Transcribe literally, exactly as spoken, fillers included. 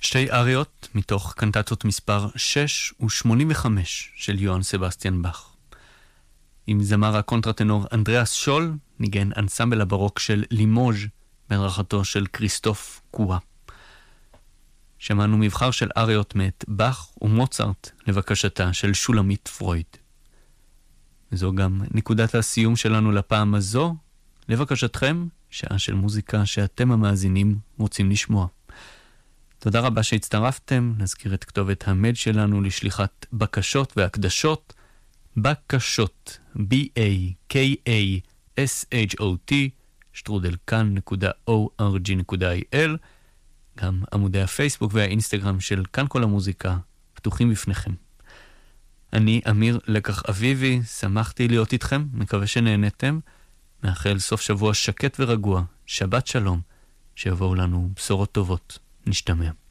שתי אריות מתוך קנטטות מספר שש ו-שמונים וחמש של יוהאן סבסטיאן באך. עם זמר הקונטרטנור אנדריאס שול ניגן אנסמבל הברוק של לימוז' בהדרכתו של כריסטוף קואה. שמענו מבחר של אריות מאת באך ומוצרט לבקשתה של שולמית פרויד. וזו גם נקודת הסיום שלנו לפעם הזו, לבקשתכם, שעה של מוזיקה שאתם המאזינים רוצים לשמוע. תודה רבה שהצטרפתם. נזכיר את כתובת המייל שלנו לשליחת בקשות והקדשות, בקשות, B-A-K-A-S-H-O-T, שטרודל כאן נקודה או אר ג'י נקודה איי אל. גם עמודי הפייסבוק והאינסטגרם של כאן כל המוזיקה פתוחים בפניכם. אני אמיר לקח אביבי, שמחתי להיות איתכם, מקווה שנהנתם. מאחל סוף שבוע שקט ורגוע, שבת שלום, שיבואו לנו בשורות טובות. נשתמע.